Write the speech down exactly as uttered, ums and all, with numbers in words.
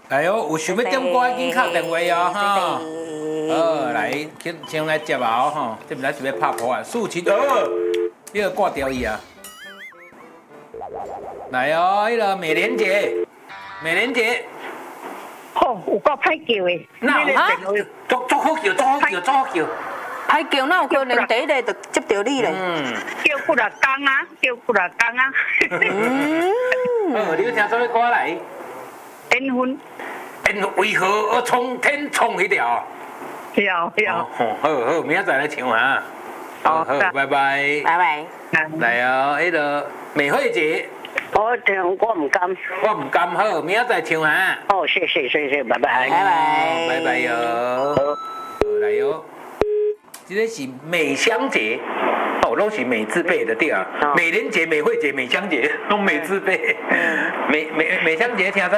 哎呦，有想要点歌紧敲电话哦哈。好，来，先先来接啊吼，这毋知是要拍破啊，四七二，你个挂掉伊啊。来哦，迄个美莲姐，美莲姐。 吼，有够歹叫的， 那有啊，足足好叫，足好叫，足好叫。 歹叫，哪有可能第一个就接到你咧？ 嗯， 叫几若工啊，叫几若工啊。 嗯，好，你要听什么歌来？ 缘分。 缘为何而冲天冲迄条？ 有有。 好好，明仔载来唱啊。好好，拜拜。 拜拜。 来啊，迄个美惠姐。 我唱我唔甘， 我唔甘好，明仔载唱啊。 哦，谢谢谢谢，拜拜， 拜拜， 拜拜哟。好，来哟。这个是美香节，哦，拢是美字辈的对啊。美莲姐、美惠姐、美香姐，拢美字辈。美美美香节听。